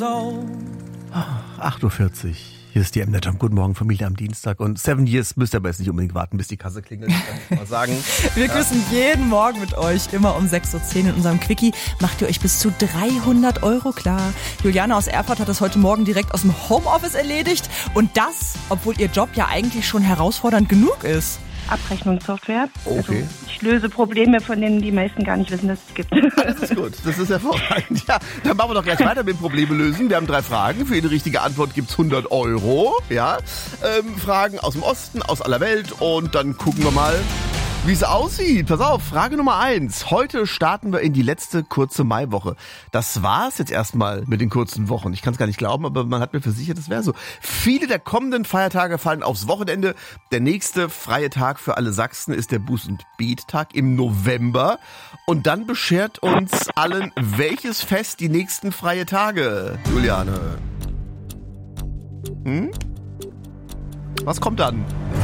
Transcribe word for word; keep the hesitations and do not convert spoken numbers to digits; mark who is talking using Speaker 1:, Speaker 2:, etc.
Speaker 1: acht Uhr vierzig. Hier ist die M-Net am Guten Morgen Familie am Dienstag und Seven Years müsst ihr aber jetzt nicht unbedingt warten, bis die Kasse klingelt, kann ich mal sagen.
Speaker 2: Wir
Speaker 1: ja.
Speaker 2: grüßen jeden Morgen mit euch, immer um sechs Uhr zehn in unserem Quickie. Macht ihr euch bis zu dreihundert Euro klar. Juliane aus Erfurt hat das heute Morgen direkt aus dem Homeoffice erledigt und das, obwohl ihr Job ja eigentlich schon herausfordernd genug ist.
Speaker 3: Abrechnungssoftware.
Speaker 1: Okay.
Speaker 3: Also ich löse Probleme, von denen die meisten gar nicht wissen, dass es gibt.
Speaker 1: Das ist gut, das ist hervorragend. Ja, dann machen wir doch gleich weiter mit Probleme lösen. Wir haben drei Fragen. Für jede richtige Antwort gibt's hundert Euro. Ja, ähm, Fragen aus dem Osten, aus aller Welt und dann gucken wir mal, wie es aussieht. Pass auf, Frage Nummer eins. Heute starten wir in die letzte kurze Maiwoche. Das war's jetzt erstmal mit den kurzen Wochen. Ich kann es gar nicht glauben, aber man hat mir versichert, das wäre so. Viele der kommenden Feiertage fallen aufs Wochenende. Der nächste freie Tag für alle Sachsen ist der Buß- und Bettag im November. Und dann beschert uns allen welches Fest die nächsten freie Tage, Juliane? Hm? Was kommt dann?